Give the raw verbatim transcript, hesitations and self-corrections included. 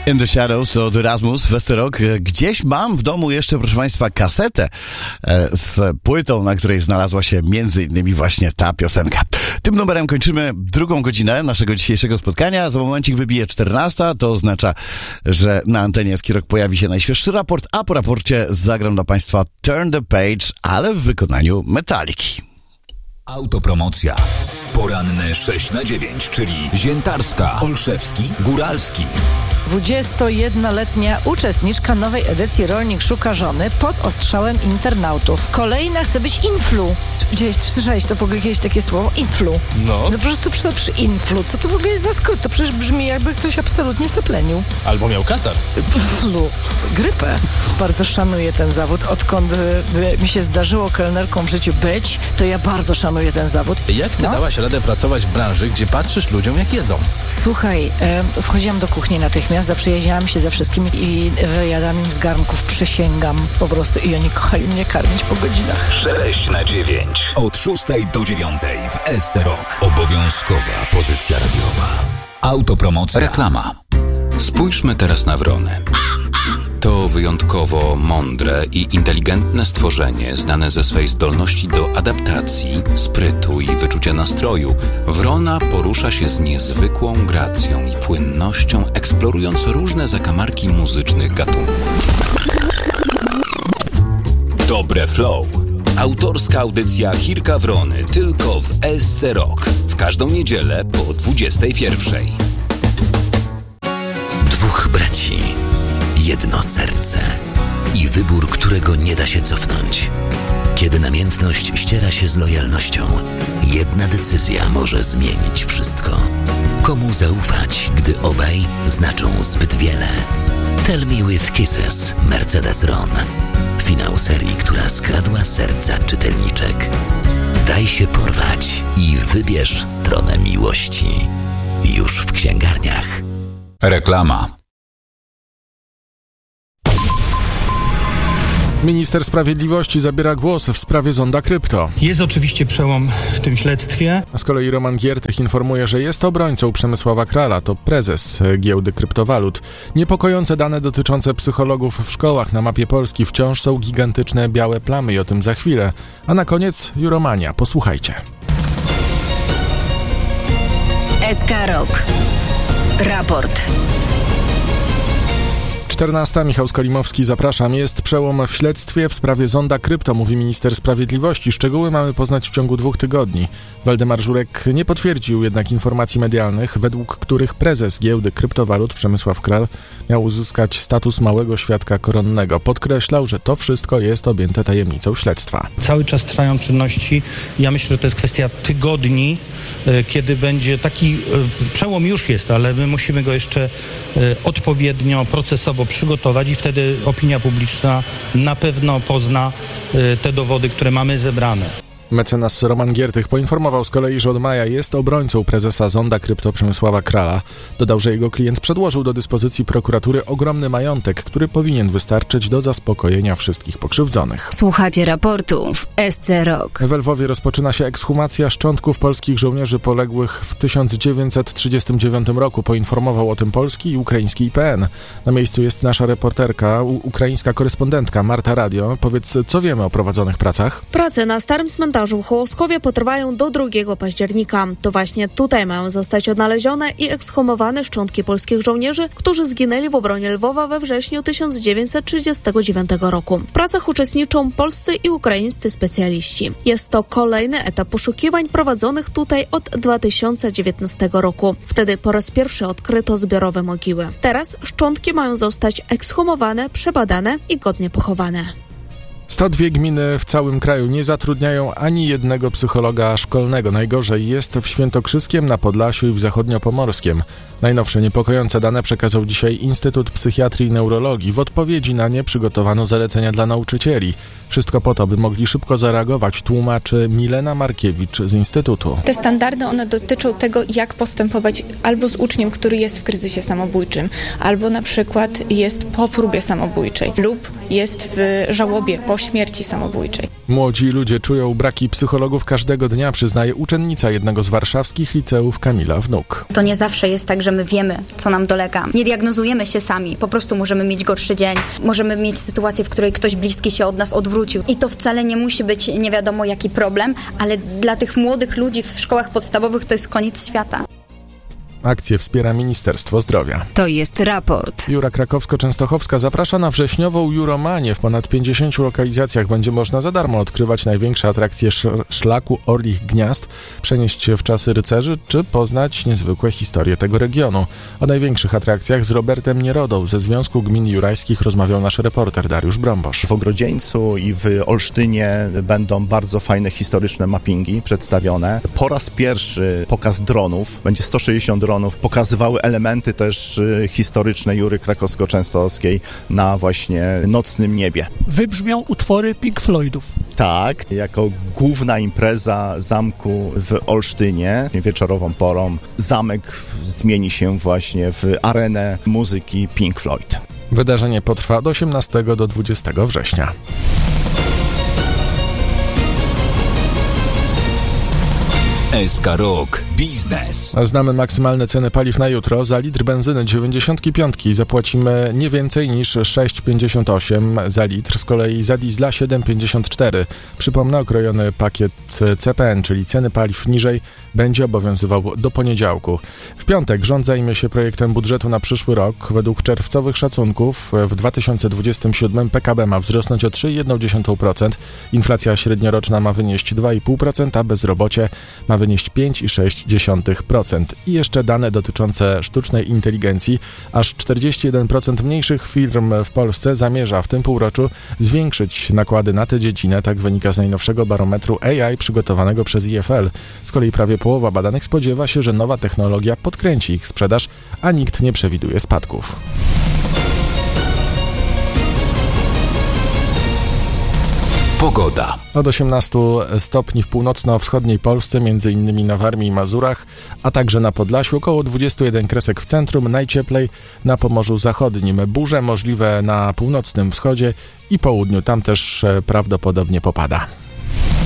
In the Shadows od Erasmus, Westerok. Gdzieś mam w domu jeszcze, proszę Państwa, kasetę z płytą, na której znalazła się między innymi właśnie ta piosenka. Tym numerem kończymy drugą godzinę naszego dzisiejszego spotkania. Za momencik wybije czternasta, to oznacza, że na antenie Eskirok pojawi się najświeższy raport, a po raporcie zagram dla Państwa Turn the Page, ale w wykonaniu Metaliki. Autopromocja. Poranne sześć na dziewięć, czyli Ziętarska, Olszewski, Góralski. dwudziestojednoletnia uczestniczka nowej edycji Rolnik szuka żony pod ostrzałem internautów. Kolejna chce być influ. Widziałeś, słyszałeś to w ogóle kiedyś takie słowo? Influ. No. No po prostu przy, przy influ. Co to w ogóle jest za skrót? To przecież brzmi, jakby ktoś absolutnie seplenił. Albo miał katar. Flu. Grypę. Bardzo szanuję ten zawód. Odkąd y, mi się zdarzyło kelnerką w życiu być, to ja bardzo szanuję ten zawód. Jak ty no? dałaś radę pracować w branży, gdzie patrzysz ludziom, jak jedzą? Słuchaj, y, wchodziłam do kuchni natychmiast, zaprzyjaźniałam się ze wszystkimi i wyjadam im z garnków, przysięgam po prostu, i oni kochali mnie karmić po godzinach. sześć na dziewięć. Od szóstej do dziewiątej w S C Rock. Obowiązkowa pozycja radiowa. Autopromocja. Reklama. Spójrzmy teraz na wrony. To wyjątkowo mądre i inteligentne stworzenie, znane ze swej zdolności do adaptacji, sprytu i wyczucia nastroju. Wrona porusza się z niezwykłą gracją i płynnością, eksplorując różne zakamarki muzycznych gatunków. Dobre flow. Autorska audycja Chirka Wrony tylko w S C Rock. W każdą niedzielę po dwudziestej pierwszej. Dwóch braci. Jedno serce i wybór, którego nie da się cofnąć. Kiedy namiętność ściera się z lojalnością, jedna decyzja może zmienić wszystko. Komu zaufać, gdy obaj znaczą zbyt wiele? Tell Me With Kisses, Mercedes-Ron. Finał serii, która skradła serca czytelniczek. Daj się porwać i wybierz stronę miłości. Już w księgarniach. Reklama. Minister Sprawiedliwości zabiera głos w sprawie zonda krypto. Jest oczywiście przełom w tym śledztwie. A z kolei Roman Giertych informuje, że jest obrońcą Przemysława Krala, to prezes giełdy kryptowalut. Niepokojące dane dotyczące psychologów w szkołach na mapie Polski wciąż są gigantyczne białe plamy i o tym za chwilę. A na koniec Juromania. Posłuchajcie. S K Rock. Raport. czternasta. Michał Skolimowski, zapraszam. Jest przełom w śledztwie w sprawie zonda krypto, mówi minister sprawiedliwości. Szczegóły mamy poznać w ciągu dwóch tygodni. Waldemar Żurek nie potwierdził jednak informacji medialnych, według których prezes giełdy kryptowalut Przemysław Kral miał uzyskać status małego świadka koronnego. Podkreślał, że to wszystko jest objęte tajemnicą śledztwa. Cały czas trwają czynności. Ja myślę, że to jest kwestia tygodni, kiedy będzie taki przełom, już jest, ale my musimy go jeszcze odpowiednio procesowo przygotować i wtedy opinia publiczna na pewno pozna te dowody, które mamy zebrane. Mecenas Roman Giertych poinformował z kolei, że od maja jest obrońcą prezesa zonda krypto Przemysława Krala. Dodał, że jego klient przedłożył do dyspozycji prokuratury ogromny majątek, który powinien wystarczyć do zaspokojenia wszystkich pokrzywdzonych. Słuchacie raportu w S C Rock. W Lwowie rozpoczyna się ekshumacja szczątków polskich żołnierzy poległych w tysiąc dziewięćset trzydziestym dziewiątym roku. Poinformował o tym polski i ukraiński I P N. Na miejscu jest nasza reporterka, u- ukraińska korespondentka Marta Radio. Powiedz, co wiemy o prowadzonych pracach? Prace na starym cmentarzu w Hołoskowie potrwają do drugiego października. To właśnie tutaj mają zostać odnalezione i ekshumowane szczątki polskich żołnierzy, którzy zginęli w obronie Lwowa we wrześniu tysiąc dziewięćset trzydziestego dziewiątego roku. W pracach uczestniczą polscy i ukraińscy specjaliści. Jest to kolejny etap poszukiwań prowadzonych tutaj od dwa tysiące dziewiętnastego roku. Wtedy po raz pierwszy odkryto zbiorowe mogiły. Teraz szczątki mają zostać ekshumowane, przebadane i godnie pochowane. sto dwie gminy w całym kraju nie zatrudniają ani jednego psychologa szkolnego. Najgorzej jest w Świętokrzyskiem, na Podlasiu i w Zachodniopomorskiem. Najnowsze niepokojące dane przekazał dzisiaj Instytut Psychiatrii i Neurologii. W odpowiedzi na nie przygotowano zalecenia dla nauczycieli. Wszystko po to, by mogli szybko zareagować, tłumaczy Milena Markiewicz z Instytutu. Te standardy, one dotyczą tego, jak postępować albo z uczniem, który jest w kryzysie samobójczym, albo na przykład jest po próbie samobójczej lub jest w żałobie po po śmierci samobójczej. Młodzi ludzie czują braki psychologów każdego dnia, przyznaje uczennica jednego z warszawskich liceów Kamila Wnuk. To nie zawsze jest tak, że my wiemy, co nam dolega. Nie diagnozujemy się sami, po prostu możemy mieć gorszy dzień, możemy mieć sytuację, w której ktoś bliski się od nas odwrócił. I to wcale nie musi być nie wiadomo jaki problem, ale dla tych młodych ludzi w szkołach podstawowych to jest koniec świata. Akcję wspiera Ministerstwo Zdrowia. To jest raport. Jura Krakowsko-Częstochowska zaprasza na wrześniową Juromanię. W ponad pięćdziesięciu lokalizacjach będzie można za darmo odkrywać największe atrakcje sz- szlaku Orlich Gniazd, przenieść się w czasy rycerzy, czy poznać niezwykłe historie tego regionu. O największych atrakcjach z Robertem Nierodą ze Związku Gmin Jurajskich rozmawiał nasz reporter Dariusz Brąbosz. W Ogrodzieńcu i w Olsztynie będą bardzo fajne historyczne mappingi przedstawione. Po raz pierwszy pokaz dronów, będzie sto sześćdziesiąt dronów, pokazywały elementy też historyczne Jury Krakowsko-Częstochowskiej na właśnie nocnym niebie. Wybrzmią utwory Pink Floydów. Tak, jako główna impreza zamku w Olsztynie, wieczorową porą, zamek zmieni się właśnie w arenę muzyki Pink Floyd. Wydarzenie potrwa od osiemnastego do dwudziestego września. S K Rok Biznes. Znamy maksymalne ceny paliw na jutro. Za litr benzyny dziewięćdziesiąt pięć zapłacimy nie więcej niż sześć pięćdziesiąt osiem za litr. Z kolei za diesla siedem pięćdziesiąt cztery. Przypomnę, okrojony pakiet C P N, czyli ceny paliw niżej, będzie obowiązywał do poniedziałku. W piątek rząd zajmie się projektem budżetu na przyszły rok. Według czerwcowych szacunków w dwa tysiące dwudziestym siódmym P K B ma wzrosnąć o trzy przecinek jeden procent. Inflacja średnioroczna ma wynieść dwa przecinek pięć procent, a bezrobocie ma wynieść pięć przecinek sześć procent. I jeszcze dane dotyczące sztucznej inteligencji. Aż czterdzieści jeden procent mniejszych firm w Polsce zamierza w tym półroczu zwiększyć nakłady na tę dziedzinę. Tak wynika z najnowszego barometru A I przygotowanego przez I F L. Z kolei prawie połowa badanych spodziewa się, że nowa technologia podkręci ich sprzedaż, a nikt nie przewiduje spadków. Pogoda. Od osiemnastu stopni w północno-wschodniej Polsce, między innymi na Warmii i Mazurach, a także na Podlasiu, około dwadzieścia jeden kresek w centrum, najcieplej na Pomorzu Zachodnim. Burze możliwe na północnym wschodzie i południu, tam też prawdopodobnie popada.